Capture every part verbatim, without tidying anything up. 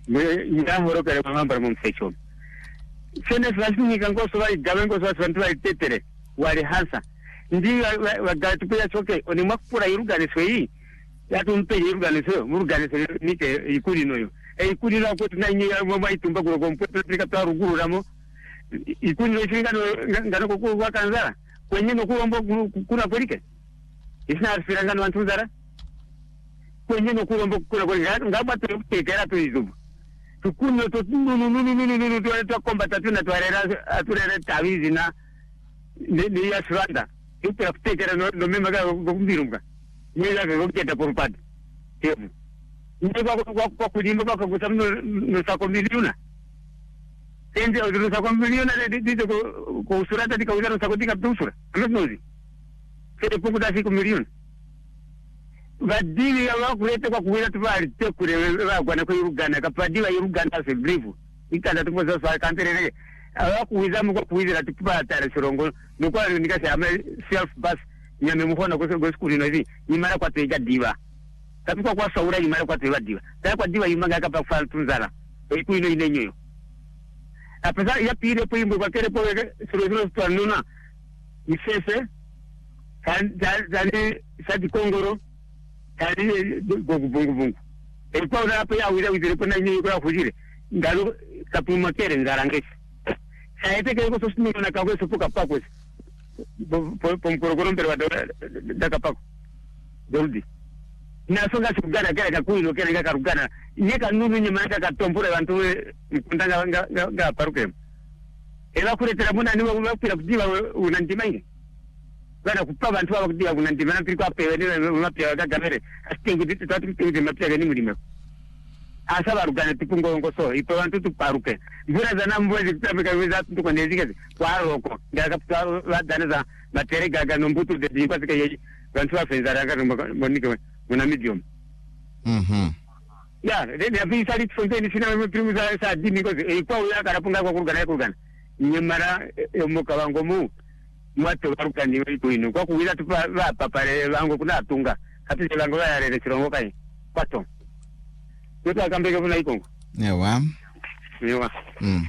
ngahoro kare mamambara mumsecho sene flasini kango so vai gavengo so santu vai tetere wali hansa ndi wagati pia choke oni makura iruganiswe hii yatu mpe iruganiswe muruganiswe nike ikuri noyo e ikuri la kwetu na nyi mama itumba ko kompleto trika taru guru ramo ikuri no shinga ngano ko kwa kanzara kwenye no kuombo kuna polike isna arfiranga no antuzara kwenye no kuombo kuna polike ngaba tu tekera tu izubu tukuno to nunu nunu nunu nunu tu to kombata tu na tuarera aturera tawizi na ni ya Rwanda ipo kutekera no no mema ga kumbirunga mweza ga kugenda por pad temu ndiko kwa kwa kulimba kwa kusamno no sako miliona ende odro sako miliona de de ko ko surata di kauzara sako tika tusura nozi kete poco da cinco milioni vadili ya wakulete kwa kuwira tubali tekure bagwana ko yurugana kapadiwa yurugana se brief ikanda tupoza sa kanterere awakuwiza mu kuwizira tupa tare sirongo nuko nikase ama self bus nyame muhona ko go school no hivi nyimara kwa teja diva tapikwa kwa saura nyimara kwa teja diva ta kwa diva yimaga kapa fa tunzara iku ino ine nyoyo apesa ya pire po imbo kwa kere po siro siro twanuna isese kan dali sadi kongoro dali gogo bongo bongo e kwa ura pa ya wira wira ko na nyoyo kwa kujire ngalo kapuma kere ngarangesi saete que eso no na kago eso poca paco por por corogoro pero da kapako doldi na songa sugana kale ka kuilo kale ka karugana yeka nunu nyema ka tompore bantu kundanga nga nga paruke ela kuletera muna ni wa kupira kudiwa unandimange bana kupa bantu wa kudiwa unandimana pili kwa pewe ni mapya ga gamere astingu ditu tatu tingi mapya ni mulima asaba rugana tipungo ngoso ipo bantu tuparuke mbura zana mbwezi kutamika weza tuko nezikazi kwa roko ngaka pwa wadana za matere gaga nombutu de dimpa sika yeji bantu wa fenzara ga monike muna medium mhm ya de de bi sali fontaine sina me primu za sa dini ko e kwa ya karapunga kwa kurugana kurugana nyemara yomoka wango mu mwato baruka ni iko ino kwa kuwira tupa ba papare bango kuna tunga kati bango ya rere sirongo kai kwato yoto akambeke kuna ikongo ewa ewa mm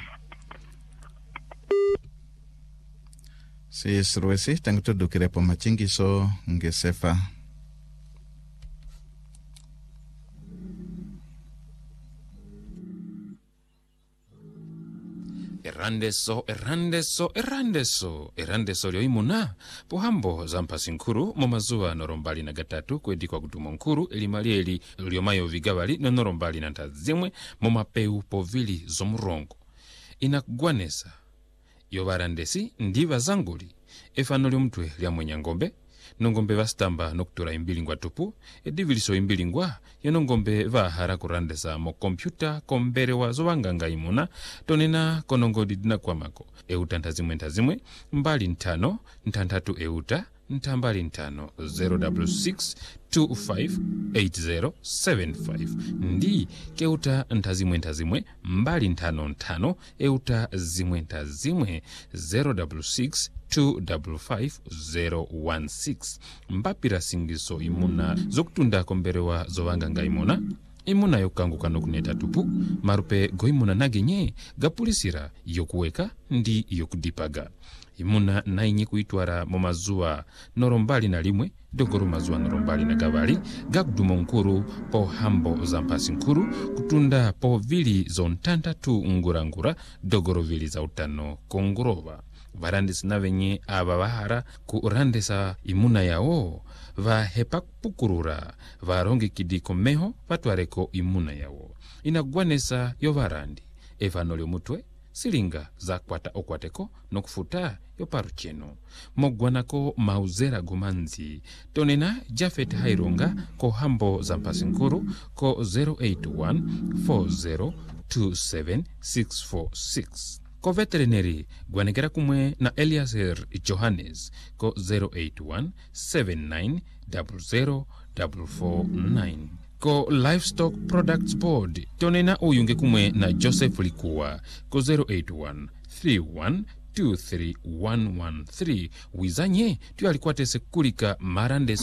si sruesi tangu to dukire po machingi so ngesefa Erandeso, erandeso, erandeso, erandeso lyo imuna pohambo za mpasi nkuru momazuwa norombali na gatatu kwedikwa kutumo nkuru elimalieli lyomayo vigawali no norombali na ntazimwe momapeu povili zomurongo inakugwanesa yobarandesi ndiva zanguli efano lyomutwe lya mwenya ngombe nongombe vastamba nokutura imbilingwa tupu ediviliso imbilingwa yenongombe vahara kurandesa mo kompyuta kombere wa zovanganga imuna tonena konongodi dina kwamako euta ntazimwe ntazimwe mbali ntano ntantatu euta ntambali ntano zero six two five eight zero seven five ndi keuta ntazimwe ntazimwe mbali ntano ntano euta zimwe ntazimwe zero six two five zero one six mbapira singiso imuna zokutunda komberewa zovanganga imuna imuna yokanguka nokuneta tupu marupe goimuna nagenye gapulisira yokuweka ndi yokudipaga imuna nainyi kuitwara momazuwa norombali na limwe dogoro mazuwa norombali na gavali gakudumo nkuru po hambo za mpasi nkuru kutunda po vili zontanta tu ngurangura dogoro vili za utano kongurova varandesi na venye aba bahara kurandesa imuna yao vahepa pukurura varongi kidiko meho vatwareko imuna yao inagwanesa yo varandi evano lyomutwe silinga za kwata okwateko nokufuta yo parucheno mogwanako mauzera gumanzi tonena Jafet Haironga ko hambo za mpasi nkuru ko zero eight one four zero two seven six four six ko veterinary gwanegera kumwe na Eliezer Johannes ko zero eight one seven nine zero zero four four nine ko Livestock Products Board tonena uyunge kumwe na Joseph Likuwa ko zero eight one three one two three one one three wizanye tu alikuwa tese kulika marande